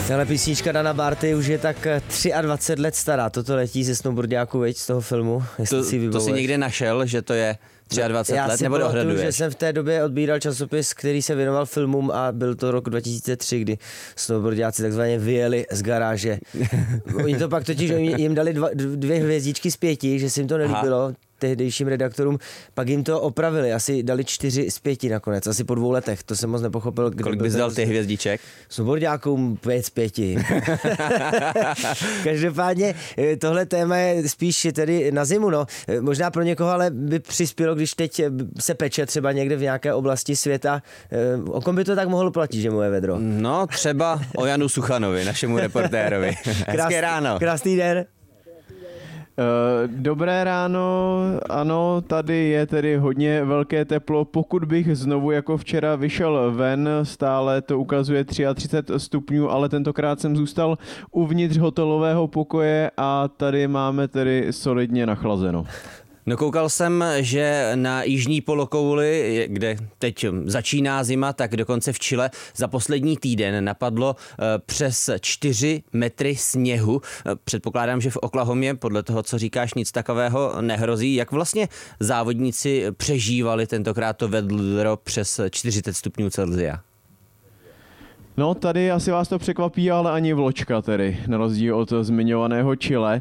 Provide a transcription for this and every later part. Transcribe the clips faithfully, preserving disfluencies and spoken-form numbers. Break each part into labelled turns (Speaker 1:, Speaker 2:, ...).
Speaker 1: Tahle písnička Dana Barty už je tak dvacet tři let stará. Toto letí ze snowboardiáku, veď, z toho filmu.
Speaker 2: To si, to si někde našel, že to je dvacet tři
Speaker 1: Já
Speaker 2: let,
Speaker 1: si
Speaker 2: nebo dohleduješ?
Speaker 1: že jsem v té době odbíral časopis, který se věnoval filmům a byl to rok dva tisíce tři, kdy snowboardiáci takzvaně vyjeli z garáže. Oni to pak totiž, jim dali dva, dvě hvězdičky z pěti, že se jim to nelíbilo. Aha. Tehdejším redaktorům, pak jim to opravili, asi dali čtyři z pěti nakonec, asi po dvou letech, to jsem moc nepochopil.
Speaker 2: Kolik bys dal ty hvězdiček?
Speaker 1: Snowboardiákům pět z pěti. Každopádně tohle téma je spíš tedy na zimu, no. Možná pro někoho ale by přispělo, když teď se peče třeba někde v nějaké oblasti světa. O kom by to tak mohlo platit, že mu je vedro?
Speaker 2: No, třeba o Janu Suchanovi, našemu reportérovi. Hezké ráno.
Speaker 1: Krásný den.
Speaker 3: Dobré ráno, ano, tady je tedy hodně velké teplo. Pokud bych znovu jako včera vyšel ven, stále to ukazuje třicet tři stupňů, ale tentokrát jsem zůstal uvnitř hotelového pokoje a tady máme tedy solidně nachlazeno.
Speaker 2: No koukal jsem, že na jižní polokouli, kde teď začíná zima, tak dokonce v Chile za poslední týden napadlo přes čtyři metry sněhu. Předpokládám, že v Oklahomě podle toho, co říkáš, nic takového nehrozí. Jak vlastně závodníci přežívali tentokrát to vedro přes čtyřicet stupňů Celsia?
Speaker 3: No, tady asi vás to překvapí, ale ani vločka tedy, na rozdíl od zmiňovaného Chile.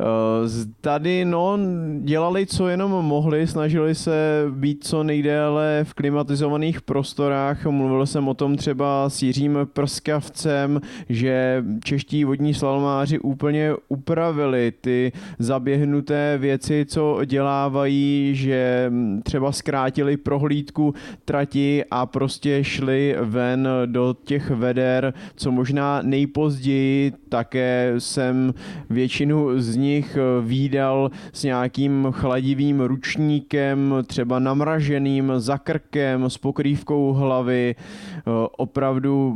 Speaker 3: Tady, no, dělali, co jenom mohli, snažili se být co nejdéle v klimatizovaných prostorách. Mluvil jsem o tom třeba s Jiřím Prskavcem, že čeští vodní slalomáři úplně upravili ty zaběhnuté věci, co dělávají, že třeba zkrátili prohlídku trati a prostě šli ven do těch veder, co možná nejpozději. Také jsem většinu z nich vídal s nějakým chladivým ručníkem, třeba namraženým za krkem, s pokrývkou hlavy, opravdu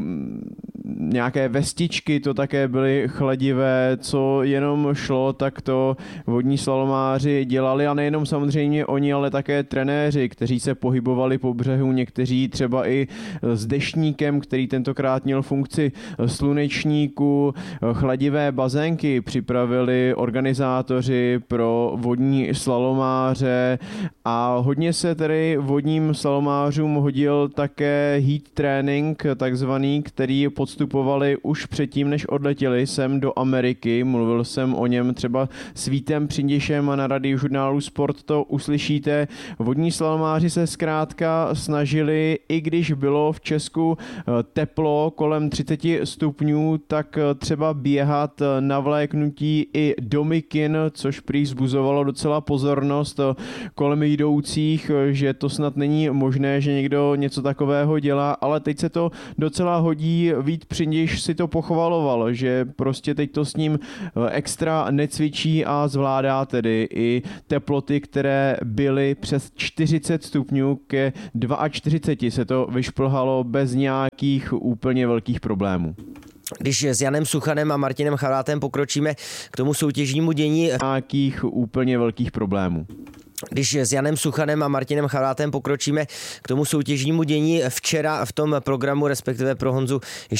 Speaker 3: nějaké vestičky, to také byly chladivé, co jenom šlo, tak to vodní slalomáři dělali, a nejenom samozřejmě oni, ale také trenéři, kteří se pohybovali po břehu, někteří třeba i s deštníkem, který tentokrát měl funkci slunečníku. Chladivé bazénky připravili organizátoři pro vodní slalomáře a hodně se tedy vodním slalomářům hodil také heat training, takzvaný, který podstupovali už předtím, než odletěli sem do Ameriky. Mluvil jsem o něm třeba s Vítem Přindišem a na Radiožurnálu Sport to uslyšíte. Vodní slalomáři se zkrátka snažili, i když bylo v Česku teplo kolem třicet stupňů, tak třeba běhat na vléknutí i do mikin, což prý vzbuzovalo docela pozornost kolem jdoucích, že to snad není možné, že někdo něco takového dělá, ale teď se to docela hodí. Vít Přindiš si to pochvaloval, že prostě teď to s ním extra necvičí a zvládá tedy i teploty, které byly přes čtyřicet stupňů, ke čtyřiceti dvou se to vyšplhalo bez nějakých úplně velkých problémů.
Speaker 1: Když s Janem Suchanem a Martinem Chavalátem pokročíme k tomu soutěžnímu dění
Speaker 3: nějakých úplně velkých problémů.
Speaker 1: Když s Janem Suchanem a Martinem Chavalátem pokročíme k tomu soutěžnímu dění včera v tom programu, respektive pro Honzu